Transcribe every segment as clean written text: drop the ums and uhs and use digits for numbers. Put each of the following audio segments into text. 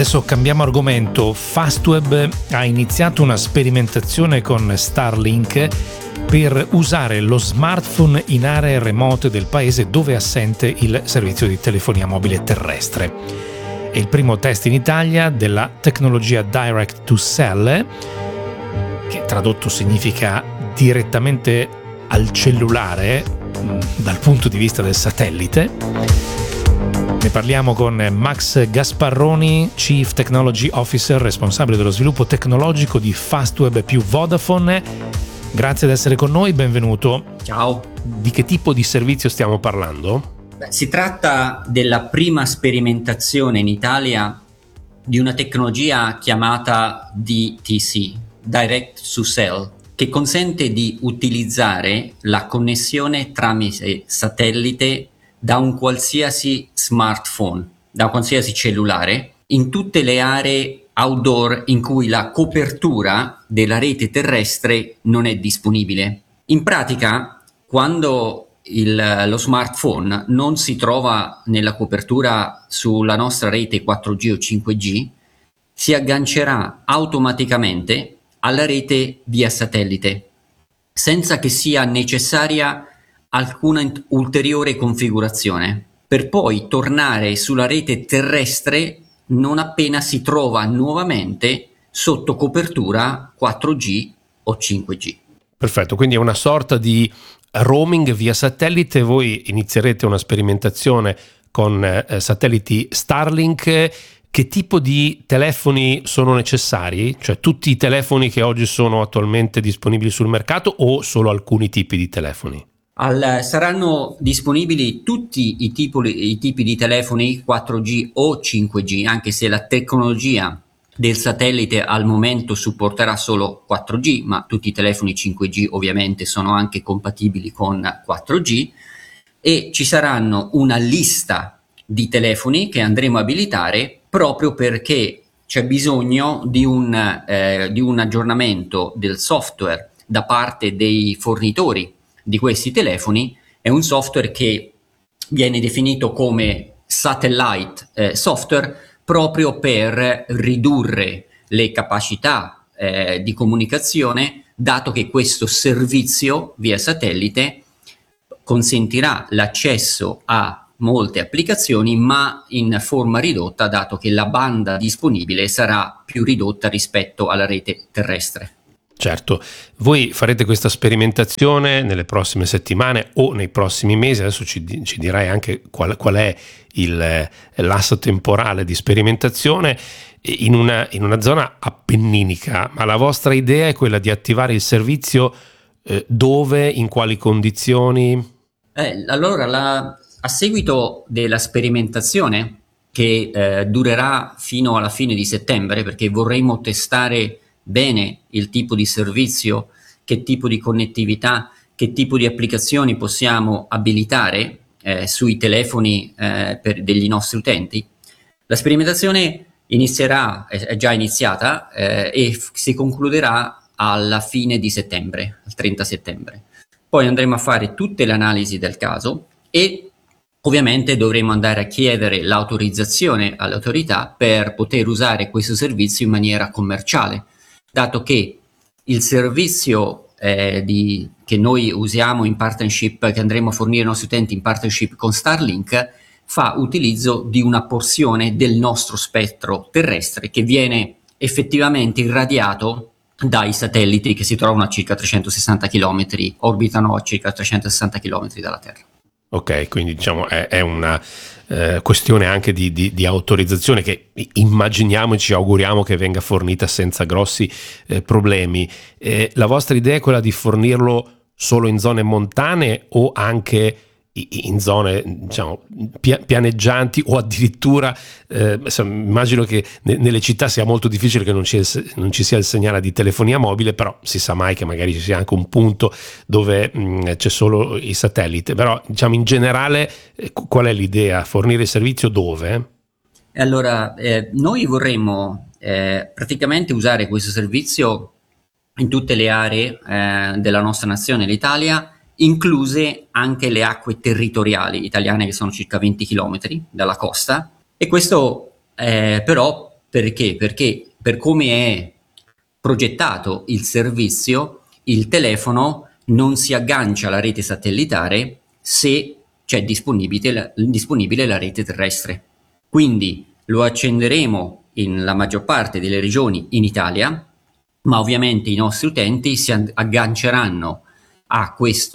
Adesso cambiamo argomento. Fastweb ha iniziato una sperimentazione con Starlink per usare lo smartphone in aree remote del paese dove è assente il servizio di telefonia mobile terrestre. È il primo test in Italia della tecnologia Direct to Cell, che tradotto significa direttamente al cellulare dal punto di vista del satellite. Ne parliamo con Max Gasparroni, Chief Technology Officer, responsabile dello sviluppo tecnologico di Fastweb più Vodafone. Grazie di essere con noi, benvenuto. Ciao. Di che tipo di servizio stiamo parlando? Si tratta della prima sperimentazione in Italia di una tecnologia chiamata DTC, Direct to Cell, che consente di utilizzare la connessione tramite satellite da un qualsiasi smartphone, da un qualsiasi cellulare, in tutte le aree outdoor in cui la copertura della rete terrestre non è disponibile. In pratica, quando lo smartphone non si trova nella copertura sulla nostra rete 4G o 5G, si aggancerà automaticamente alla rete via satellite, senza che sia necessaria alcuna ulteriore configurazione, per poi tornare sulla rete terrestre non appena si trova nuovamente sotto copertura 4G o 5G. Perfetto, quindi è una sorta di roaming via satellite. Voi inizierete una sperimentazione con satelliti Starlink. Che tipo di telefoni sono necessari? Cioè tutti i telefoni che oggi sono attualmente disponibili sul mercato o solo alcuni tipi di telefoni? Saranno disponibili tutti i tipi di telefoni 4G o 5G, anche se la tecnologia del satellite al momento supporterà solo 4G, ma tutti i telefoni 5G ovviamente sono anche compatibili con 4G, e ci saranno una lista di telefoni che andremo a abilitare proprio perché c'è bisogno di un aggiornamento del software da parte dei fornitori di questi telefoni. È un software che viene definito come satellite software proprio per ridurre le capacità di comunicazione, dato che questo servizio via satellite consentirà l'accesso a molte applicazioni ma in forma ridotta, dato che la banda disponibile sarà più ridotta rispetto alla rete terrestre. Certo, voi farete questa sperimentazione nelle prossime settimane o nei prossimi mesi. Adesso ci dirai anche qual è l'asso temporale di sperimentazione in una zona appenninica, ma la vostra idea è quella di attivare il servizio dove, in quali condizioni? Allora, a seguito della sperimentazione che durerà fino alla fine di settembre, perché vorremmo testare bene il tipo di servizio, che tipo di connettività, che tipo di applicazioni possiamo abilitare sui telefoni degli nostri utenti. La sperimentazione è già iniziata e si concluderà alla fine di settembre, il 30 settembre. Poi andremo a fare tutte le analisi del caso e ovviamente dovremo andare a chiedere l'autorizzazione alle autorità per poter usare questo servizio in maniera commerciale, dato che il servizio che noi usiamo in partnership, che andremo a fornire ai nostri utenti in partnership con Starlink, fa utilizzo di una porzione del nostro spettro terrestre che viene effettivamente irradiato dai satelliti che si trovano a circa 360 km, orbitano a circa 360 km dalla Terra. Ok, quindi diciamo è una questione anche di autorizzazione che immaginiamo e ci auguriamo che venga fornita senza grossi problemi. La vostra idea è quella di fornirlo solo in zone montane o anche in zone, diciamo, pianeggianti, o addirittura immagino che nelle città sia molto difficile che non ci sia il segnale di telefonia mobile, però si sa mai che magari ci sia anche un punto dove c'è solo il satellite. Però diciamo in generale qual è l'idea? Fornire il servizio dove? Allora, noi vorremmo praticamente usare questo servizio in tutte le aree della nostra nazione, l'Italia, incluse anche le acque territoriali italiane, che sono circa 20 km dalla costa, e questo però Perché? Perché per come è progettato il servizio, il telefono non si aggancia alla rete satellitare se c'è disponibile la rete terrestre. Quindi lo accenderemo nella maggior parte delle regioni in Italia, ma ovviamente i nostri utenti si agganceranno a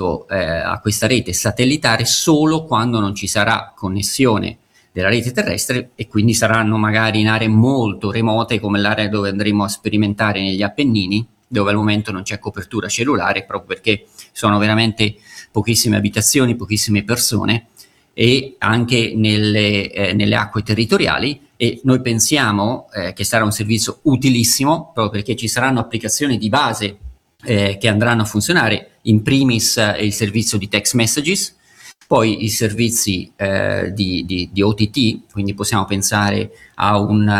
questa rete satellitare solo quando non ci sarà connessione della rete terrestre, e quindi saranno magari in aree molto remote, come l'area dove andremo a sperimentare negli Appennini, dove al momento non c'è copertura cellulare, proprio perché sono veramente pochissime abitazioni, pochissime persone, e anche nelle acque territoriali. E noi pensiamo che sarà un servizio utilissimo, proprio perché ci saranno applicazioni di base che andranno a funzionare, in primis il servizio di text messages, poi i servizi di OTT, quindi possiamo pensare a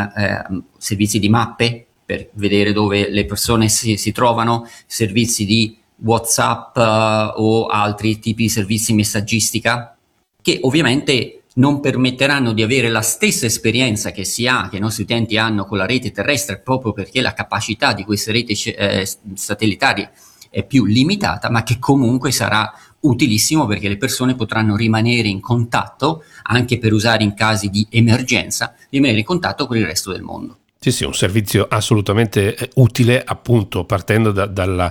servizi di mappe per vedere dove le persone si trovano, servizi di WhatsApp o altri tipi di servizi messaggistica, che ovviamente non permetteranno di avere la stessa esperienza che i nostri utenti hanno con la rete terrestre, proprio perché la capacità di queste reti satellitari è più limitata, ma che comunque sarà utilissimo, perché le persone potranno rimanere in contatto, anche per usare in casi di emergenza, rimanere in contatto con il resto del mondo. Sì, sì, un servizio assolutamente utile, appunto partendo dalla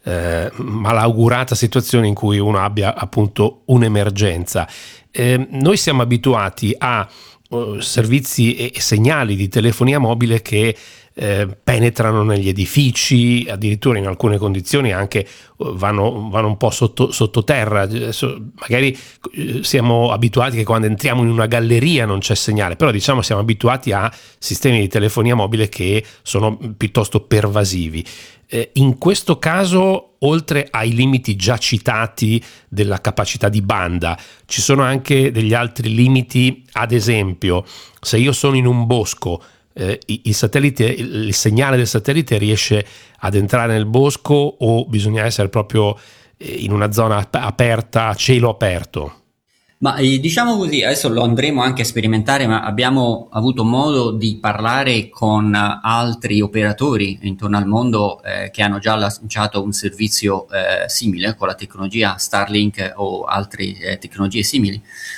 malaugurata situazione in cui uno abbia appunto un'emergenza. Noi siamo abituati a servizi e segnali di telefonia mobile che penetrano negli edifici, addirittura in alcune condizioni anche vanno un po' sottoterra. Magari siamo abituati che quando entriamo in una galleria non c'è segnale, però diciamo siamo abituati a sistemi di telefonia mobile che sono piuttosto pervasivi. In questo caso, oltre ai limiti già citati della capacità di banda, ci sono anche degli altri limiti. Ad esempio, se io sono in un bosco, il segnale del satellite riesce ad entrare nel bosco, o bisogna essere proprio in una zona aperta, a cielo aperto? Ma diciamo così, adesso lo andremo anche a sperimentare, ma abbiamo avuto modo di parlare con altri operatori intorno al mondo che hanno già lanciato un servizio simile con la tecnologia Starlink o altre tecnologie simili,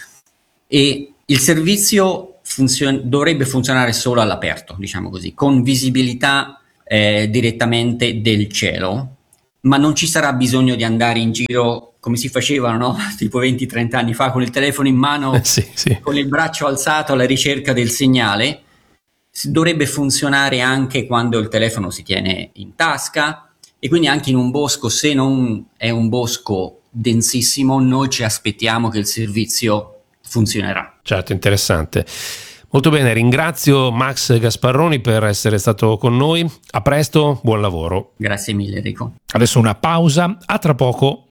e il servizio dovrebbe funzionare solo all'aperto, diciamo così, con visibilità direttamente del cielo, ma non ci sarà bisogno di andare in giro come si facevano, no? Tipo 20-30 anni fa, con il telefono in mano, sì. Con il braccio alzato alla ricerca del segnale. Dovrebbe funzionare anche quando il telefono si tiene in tasca, e quindi anche in un bosco, se non è un bosco densissimo, noi ci aspettiamo che il servizio funzionerà. Certo, interessante. Molto bene, ringrazio Max Gasparroni per essere stato con noi. A presto, buon lavoro. Grazie mille, Enrico. Adesso una pausa, a tra poco.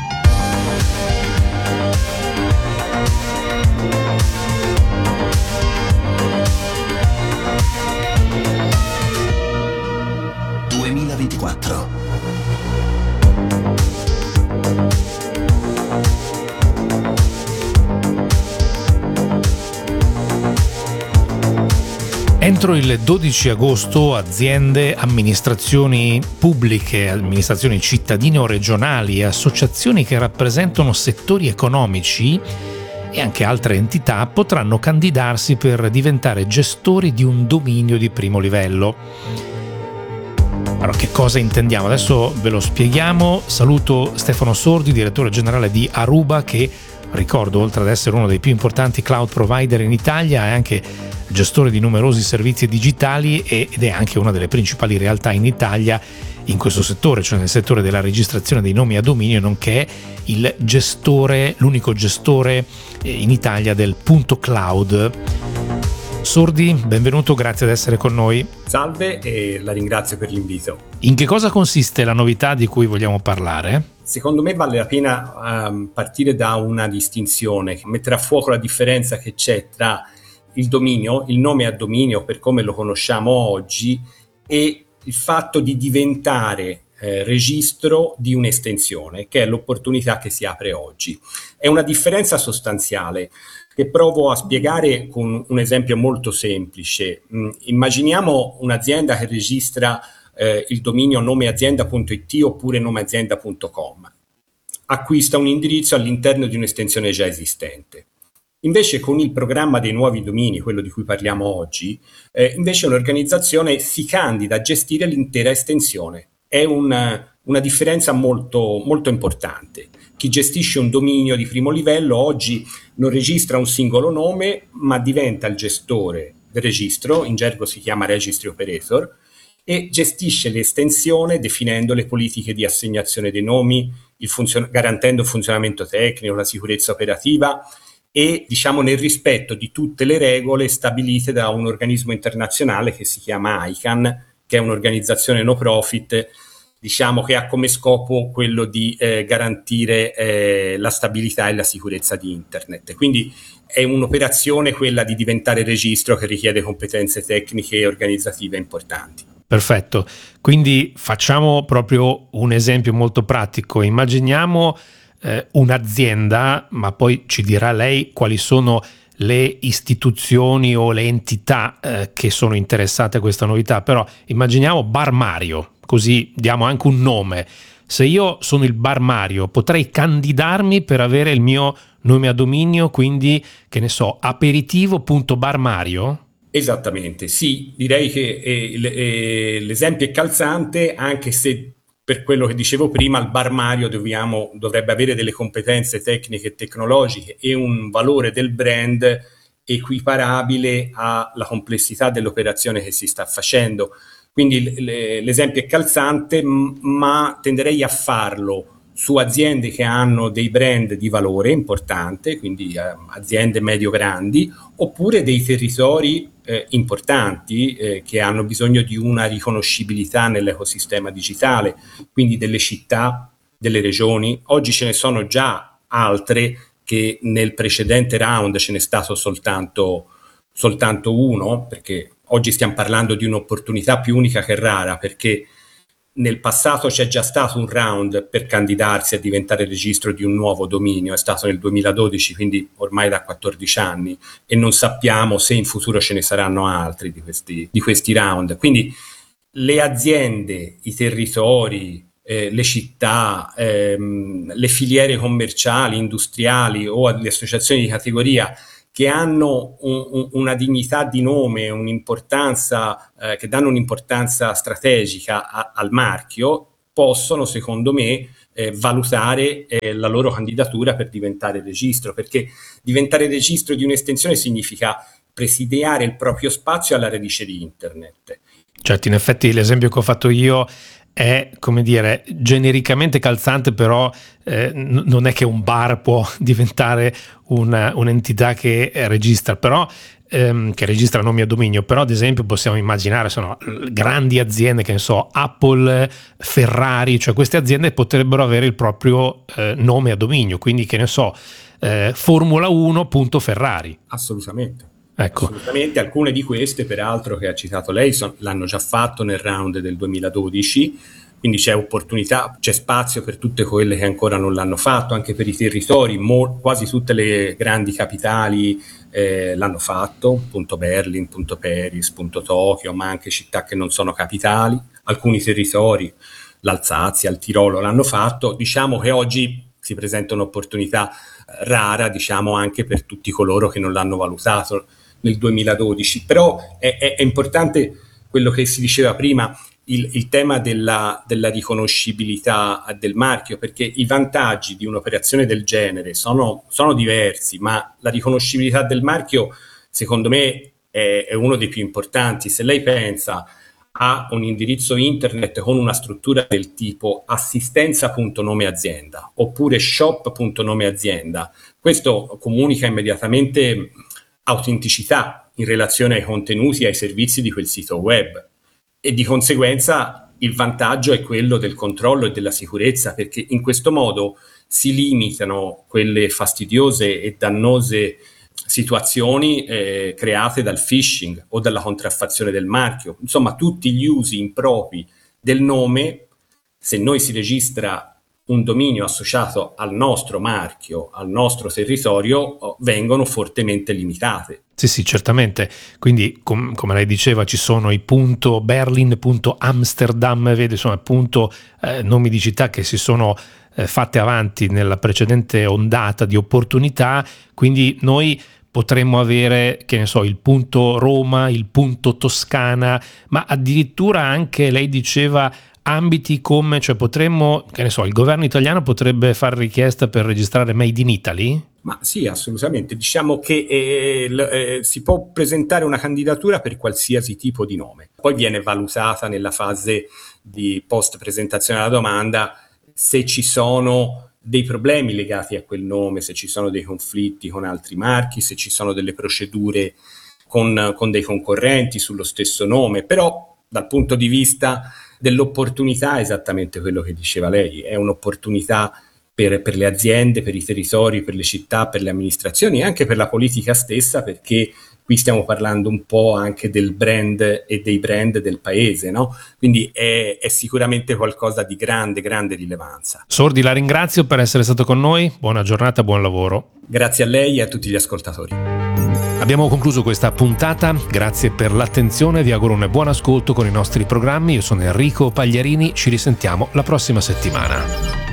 Entro il 12 agosto aziende, amministrazioni pubbliche, amministrazioni cittadine o regionali e associazioni che rappresentano settori economici e anche altre entità potranno candidarsi per diventare gestori di un dominio di primo livello. Allora, che cosa intendiamo? Adesso ve lo spieghiamo. Saluto Stefano Sordi, direttore generale di Aruba, che ricordo, oltre ad essere uno dei più importanti cloud provider in Italia, è anche gestore di numerosi servizi digitali ed è anche una delle principali realtà in Italia in questo settore, cioè nel settore della registrazione dei nomi a dominio, nonché l'unico gestore in Italia del punto cloud. Sordi, benvenuto, grazie ad essere con noi. Salve e la ringrazio per l'invito. In che cosa consiste la novità di cui vogliamo parlare? Secondo me vale la pena partire da una distinzione che metterà a fuoco la differenza che c'è tra il dominio, il nome a dominio per come lo conosciamo oggi, e il fatto di diventare registro di un'estensione, che è l'opportunità che si apre oggi. È una differenza sostanziale che provo a spiegare con un esempio molto semplice. Immaginiamo un'azienda che registra il dominio nomeazienda.it oppure nomeazienda.com. Acquista un indirizzo all'interno di un'estensione già esistente. Invece con il programma dei nuovi domini, quello di cui parliamo oggi, invece un'organizzazione si candida a gestire l'intera estensione. È una differenza molto, molto importante. Chi gestisce un dominio di primo livello oggi non registra un singolo nome, ma diventa il gestore del registro, in gergo si chiama registry operator, e gestisce l'estensione definendo le politiche di assegnazione dei nomi, garantendo il funzionamento tecnico, la sicurezza operativa e diciamo nel rispetto di tutte le regole stabilite da un organismo internazionale che si chiama ICANN, che è un'organizzazione no profit, diciamo che ha come scopo quello di garantire la stabilità e la sicurezza di Internet. Quindi è un'operazione quella di diventare registro che richiede competenze tecniche e organizzative importanti. Perfetto, quindi facciamo proprio un esempio molto pratico. Immaginiamo un'azienda, ma poi ci dirà lei quali sono le istituzioni o le entità che sono interessate a questa novità, però immaginiamo Bar Mario, così diamo anche un nome. Se io sono il Bar Mario, potrei candidarmi per avere il mio nome a dominio, quindi, che ne so, aperitivo.barmario? Esattamente, sì, direi che l'esempio è calzante, anche se per quello che dicevo prima, il Bar Mario dovrebbe avere delle competenze tecniche e tecnologiche e un valore del brand equiparabile alla complessità dell'operazione che si sta facendo. Quindi l'esempio è calzante, ma tenderei a farlo su aziende che hanno dei brand di valore importante, quindi aziende medio-grandi, oppure dei territori importanti che hanno bisogno di una riconoscibilità nell'ecosistema digitale, quindi delle città, delle regioni. Oggi ce ne sono già altre che nel precedente round ce n'è stato soltanto uno, perché oggi stiamo parlando di un'opportunità più unica che rara, perché nel passato c'è già stato un round per candidarsi a diventare registro di un nuovo dominio, è stato nel 2012, quindi ormai da 14 anni, e non sappiamo se in futuro ce ne saranno altri di questi round. Quindi le aziende, i territori, le città, le filiere commerciali, industriali o le associazioni di categoria che hanno una dignità di nome, un'importanza, che danno un'importanza strategica al marchio, possono, secondo me, valutare la loro candidatura per diventare registro, perché diventare registro di un'estensione significa presidiare il proprio spazio alla radice di Internet. Certo, in effetti l'esempio che ho fatto io è, come dire, genericamente calzante, però non è che un bar può diventare un'entità che registra, però che registra nomi a dominio, però ad esempio possiamo immaginare sono grandi aziende, che ne so, Apple, Ferrari, cioè queste aziende potrebbero avere il proprio nome a dominio, quindi che ne so, Formula 1.Ferrari. Assolutamente. Ecco. Assolutamente, alcune di queste peraltro che ha citato lei l'hanno già fatto nel round del 2012, quindi c'è opportunità, c'è spazio per tutte quelle che ancora non l'hanno fatto, anche per i territori, quasi tutte le grandi capitali l'hanno fatto, punto Berlin, punto Paris, punto Tokyo, ma anche città che non sono capitali, alcuni territori, l'Alsazia, il Tirolo l'hanno fatto. Diciamo che oggi si presenta un'opportunità rara, diciamo, anche per tutti coloro che non l'hanno valutato nel 2012, però è importante quello che si diceva prima, il tema della riconoscibilità del marchio, perché i vantaggi di un'operazione del genere sono diversi, ma la riconoscibilità del marchio secondo me è uno dei più importanti. Se lei pensa a un indirizzo internet con una struttura del tipo assistenza.nomeazienda oppure shop.nomeazienda, questo comunica immediatamente autenticità in relazione ai contenuti e ai servizi di quel sito web, e di conseguenza il vantaggio è quello del controllo e della sicurezza, perché in questo modo si limitano quelle fastidiose e dannose situazioni create dal phishing o dalla contraffazione del marchio. Insomma, tutti gli usi impropri del nome se noi si registra un dominio associato al nostro marchio, al nostro territorio, vengono fortemente limitate. Sì, certamente. Quindi, come lei diceva, ci sono i .Berlin, .Amsterdam, vede, insomma, nomi di città che si sono fatte avanti nella precedente ondata di opportunità, quindi noi potremmo avere, che ne so, il Roma, il Toscana, ma addirittura anche, lei diceva, ambiti come, cioè potremmo, che ne so, il governo italiano potrebbe fare richiesta per registrare Made in Italy? Ma sì, assolutamente. Diciamo che si può presentare una candidatura per qualsiasi tipo di nome. Poi viene valutata nella fase di post presentazione della domanda se ci sono dei problemi legati a quel nome, se ci sono dei conflitti con altri marchi, se ci sono delle procedure con dei concorrenti sullo stesso nome. Però dal punto di vista dell'opportunità è esattamente quello che diceva lei, è un'opportunità per le aziende, per i territori, per le città, per le amministrazioni e anche per la politica stessa, perché qui stiamo parlando un po' anche del brand e dei brand del paese, no? Quindi è sicuramente qualcosa di grande rilevanza. Sordi, la ringrazio per essere stato con noi, buona giornata, buon lavoro. Grazie a lei e a tutti gli ascoltatori. Abbiamo concluso questa puntata, grazie per l'attenzione, vi auguro un buon ascolto con i nostri programmi, io sono Enrico Pagliarini, ci risentiamo la prossima settimana.